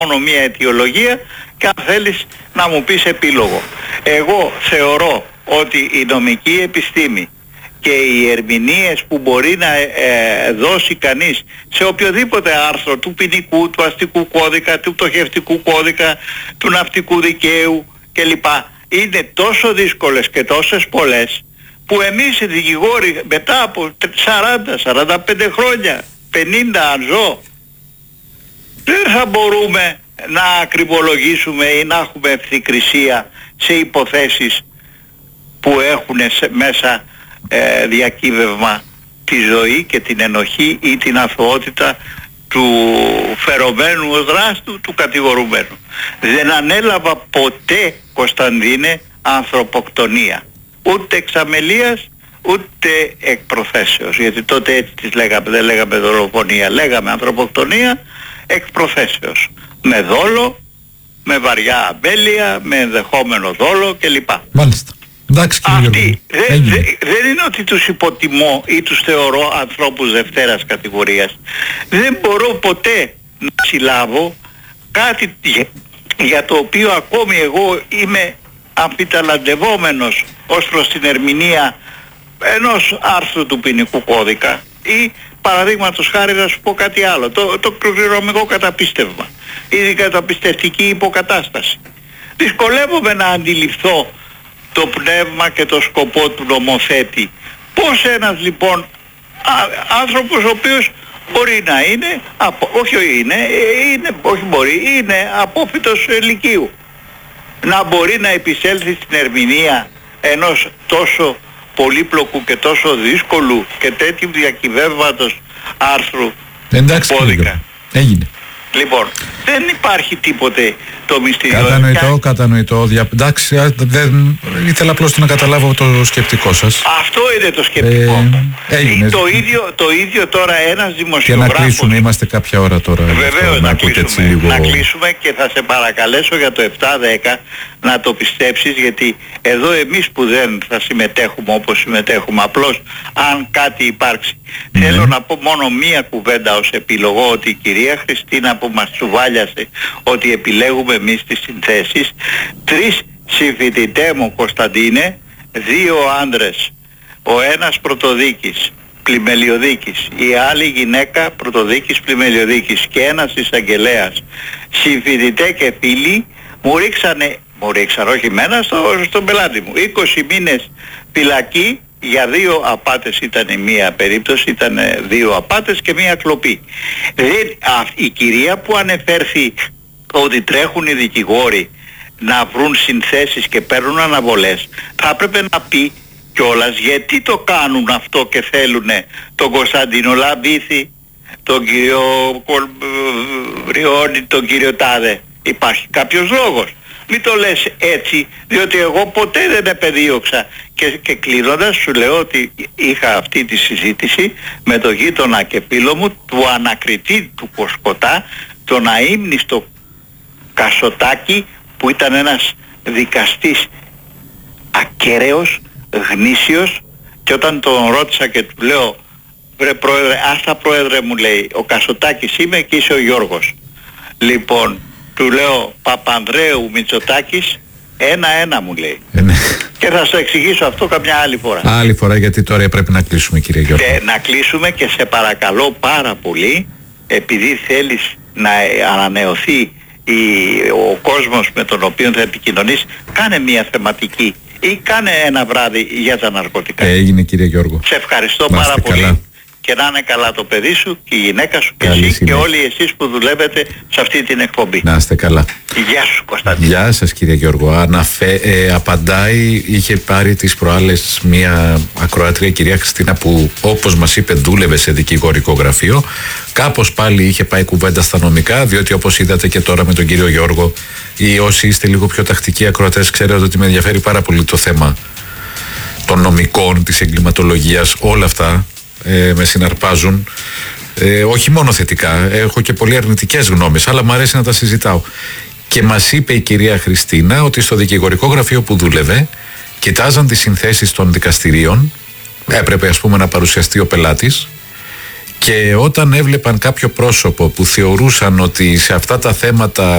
μόνο μία αιτιολογία και αν θέλεις να μου πεις επίλογο. Εγώ θεωρώ ότι η νομική επιστήμη και οι ερμηνείες που μπορεί να δώσει κανείς σε οποιοδήποτε άρθρο του ποινικού, του αστικού κώδικα, του πτωχευτικού κώδικα, του ναυτικού δικαίου κλπ. Είναι τόσο δύσκολες και τόσες πολλές που εμείς οι δικηγόροι μετά από 40-45 χρόνια, 50 αν ζω, δεν θα μπορούμε να ακριβολογήσουμε ή να έχουμε ευθυκρισία σε υποθέσεις που έχουν μέσα διακύβευμα τη ζωή και την ενοχή ή την αθωότητα του φερομένου ως δράστου, του κατηγορουμένου. Δεν ανέλαβα ποτέ, Κωνσταντίνε, ανθρωποκτονία. Ούτε εξ αμελίας, ούτε εκ προθέσεως. Γιατί τότε έτσι τις λέγαμε, δεν λέγαμε δολοφονία, λέγαμε ανθρωποκτονία εκ προθέσεως. Με δόλο, με βαριά αμπέλεια, με ενδεχόμενο δόλο κλπ. Μάλιστα. Εντάξει, αυτοί δεν είναι ότι τους υποτιμώ ή τους θεωρώ ανθρώπους δευτέρας κατηγορίας. Δεν μπορώ ποτέ να συλλάβω κάτι για το οποίο ακόμη εγώ είμαι αμφιταλαντευόμενος ως προς την ερμηνεία ενός άρθρου του ποινικού κώδικα ή παραδείγματος χάρη να σου πω κάτι άλλο, το κληρονομικό καταπίστευμα ή η καταπιστευτική υποκατάσταση. Δυσκολεύομαι να αντιληφθώ το πνεύμα και το σκοπό του νομοθέτη. Πώς ένας λοιπόν άνθρωπος ο οποίος μπορεί να είναι, είναι απόφοιτος λυκείου, να μπορεί να επισέλθει στην ερμηνεία ενός τόσο πολύπλοκου και τόσο δύσκολου και τέτοιου διακυβεύματος άρθρου κώδικα. Έγινε. Λοιπόν, δεν υπάρχει τίποτε το μυστήριο. Κατανοητό. Εντάξει, ήθελα απλώς να καταλάβω το σκεπτικό σας. Αυτό είναι το σκεπτικό μου. Το ίδιο τώρα ένας δημοσιογράφος. Και να κλείσουμε, είμαστε κάποια ώρα τώρα. Βεβαίως να κλείσουμε και θα σε παρακαλέσω για το 7-10 να το πιστέψεις, γιατί εδώ εμείς που δεν θα συμμετέχουμε όπως συμμετέχουμε, απλώς αν κάτι υπάρξει. Θέλω να πω μόνο μία κουβέντα ως επιλογό, ότι η κυρία Χριστίνα που μας τσουβάλιασε ότι επιλέγουμε εμείς τις συνθέσεις, 3 συμφοιτητές μου, Κωνσταντίνε, 2 άντρες, ο ένας πρωτοδίκης πλημελιωδίκης, η άλλη γυναίκα πρωτοδίκης πλημελιωδίκης και ένας εισαγγελέας, συμφοιτητέ και φίλοι, μου ρίξαν όχι εμένα, στον πελάτη μου 20 μήνες φυλακή για 2 απάτες. Ήταν η μία περίπτωση, ήταν 2 απάτες και μία κλοπή. Η κυρία που ανεφέρθη ότι τρέχουν οι δικηγόροι να βρουν συνθέσεις και παίρνουν αναβολές, θα έπρεπε να πει κιόλας γιατί το κάνουν αυτό και θέλουν τον Κωνσταντίνο Λαμπίθη, τον κύριο Βριώνη, τον κύριο Τάδε. Υπάρχει κάποιος λόγος. Μην το λες έτσι, διότι εγώ ποτέ δεν επεδίωξα. Και κλείνοντας σου λέω ότι είχα αυτή τη συζήτηση με τον γείτονα και φίλο μου, του ανακριτή του Κοσκοτά, τον αείμνηστο Κασοτάκη, που ήταν ένας δικαστής ακέραιος, γνήσιος, και όταν τον ρώτησα και του λέω «Βρε πρόεδρε, άστα πρόεδρε», μου λέει, «ο Κασοτάκης είμαι και είσαι ο Γιώργος». Λοιπόν, του λέω «Παπανδρέου Μητσοτάκης, 1-1», μου λέει. Και θα σου εξηγήσω αυτό καμιά άλλη φορά. Άλλη φορά, γιατί τώρα πρέπει να κλείσουμε, κύριε Γιώργο. Και να κλείσουμε, και σε παρακαλώ πάρα πολύ, επειδή θέλεις να ανανεωθεί ο κόσμος με τον οποίο θα επικοινωνείς, κάνε μια θεματική ή κάνε ένα βράδυ για τα ναρκωτικά. Έγινε, κύριε Γιώργο. Σε ευχαριστώ πάρα πολύ. Και να είναι καλά το παιδί σου και η γυναίκα σου και εσύ συνέχεια. Και όλοι εσείς που δουλεύετε σε αυτή την εκπομπή. Να είστε καλά. Γεια σου, Κωνσταντίνε. Γεια σας, κύριε Γιώργο. Απαντάει, είχε πάρει τις προάλλες μία ακροάτρια, κυρία Χριστίνα, που όπως μας είπε δούλευε σε δικηγορικό γραφείο. Κάπως πάλι είχε πάει κουβέντα στα νομικά, διότι όπως είδατε και τώρα με τον κύριο Γιώργο, ή όσοι είστε λίγο πιο τακτικοί ακροατές, ξέρετε ότι με ενδιαφέρει πάρα πολύ το θέμα των νομικών, της εγκληματολογίας, όλα αυτά. Με συναρπάζουν, όχι μόνο θετικά, έχω και πολύ αρνητικές γνώμες, αλλά μου αρέσει να τα συζητάω. Και μας είπε η κυρία Χριστίνα ότι στο δικηγορικό γραφείο που δούλευε κοιτάζαν τις συνθέσεις των δικαστηρίων, έπρεπε ας πούμε να παρουσιαστεί ο πελάτης, Και όταν έβλεπαν κάποιο πρόσωπο που θεωρούσαν ότι σε αυτά τα θέματα